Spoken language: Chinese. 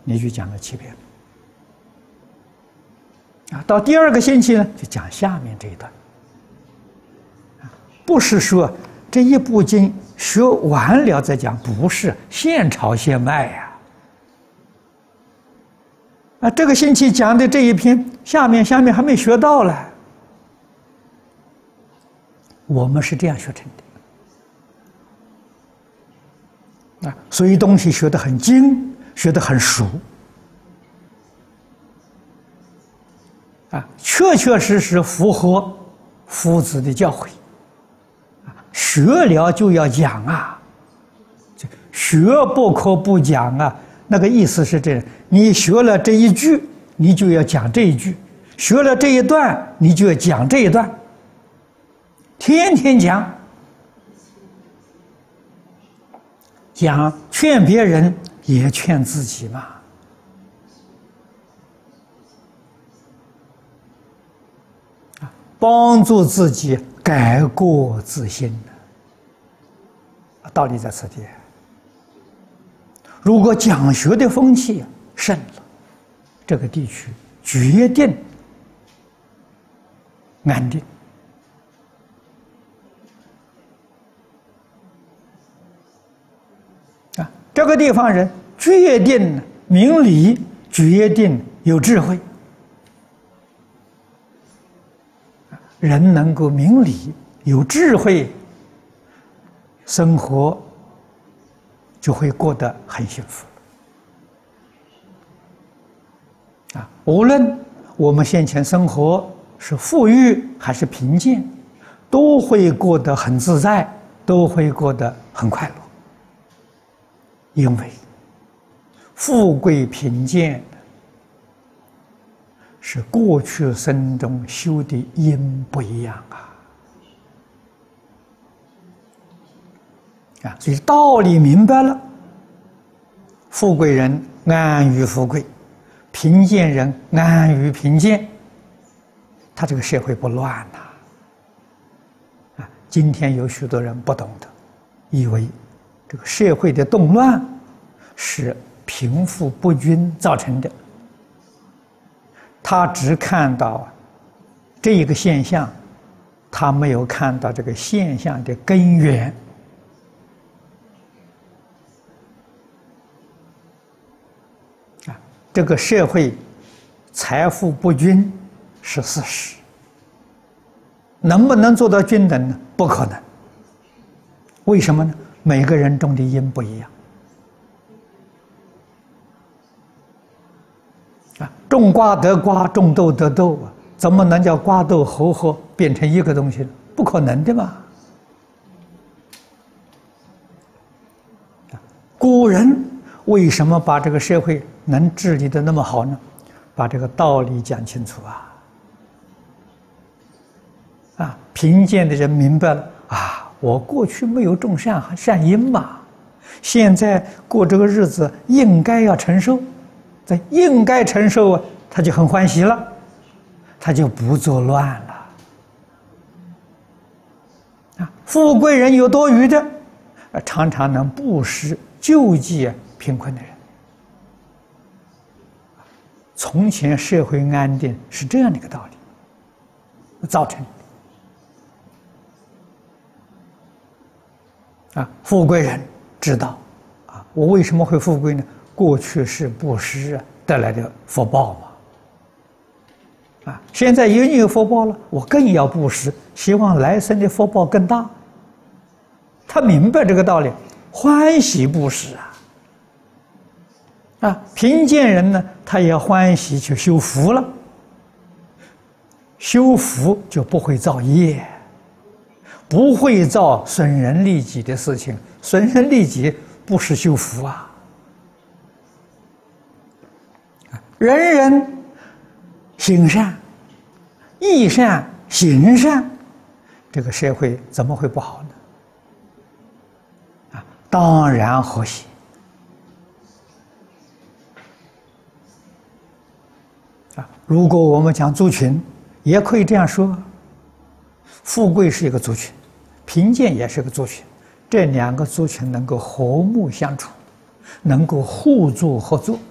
你就讲了7遍啊。到第2个星期呢，就讲下面这一段。不是说这一部经学完了再讲，不是现炒现卖呀。啊，这个星期讲的这一篇，下面还没学到了。我们是这样学成的啊，所以东西学得很精，学得很熟啊，确实符合夫子的教诲啊。学了就要讲啊，学不可不讲啊。那个意思是这样，你学了这一句，你就要讲这一句；学了这一段，你就要讲这一段。天天讲，劝别人也劝自己嘛。帮助自己改过自新的道理在此地。如果讲学的风气盛了，这个地区决定安定啊！这个地方人决定明理，决定有智慧。人能够明理、有智慧，生活就会过得很幸福啊！无论我们现前生活是富裕还是贫贱，都会过得很自在，都会过得很快乐。因为富贵贫贱是过去生中修的因不一样啊，所以道理明白了，富贵人安于富贵，贫贱人安于贫贱，他这个社会不乱啊！今天有许多人不懂得，以为这个社会的动乱是贫富不均造成的，他只看到这一个现象，他没有看到这个现象的根源。这个社会财富不均是事实，能不能做到均等呢？不可能。为什么呢？每个人种的因不一样啊，种瓜得瓜，种豆得豆啊，怎么能叫瓜豆合合变成一个东西呢？不可能的嘛。古人为什么把这个社会能治理得那么好呢？把这个道理讲清楚啊！贫贱的人明白了啊，我过去没有种善因嘛，现在过这个日子应该要承受，在应该承受啊，他就很欢喜了，他就不作乱了啊！富贵人有多余的，常常能布施救济贫困的人。从前社会安定是这样的一个道理造成的啊！富贵人知道啊，我为什么会富贵呢？过去是布施带来的福报嘛啊！现在有你有福报了，我更要布施，希望来生的福报更大。他明白这个道理，欢喜布施啊！贫贱人呢，他也欢喜去修福了，修福就不会造业，不会造损人利己的事情。损人利己不是修福啊！人人行善、益善、行善，这个社会怎么会不好呢？啊，当然和谐。如果我们讲族群，也可以这样说：富贵是一个族群，贫贱也是个族群，这2个族群能够和睦相处，能够互助合作，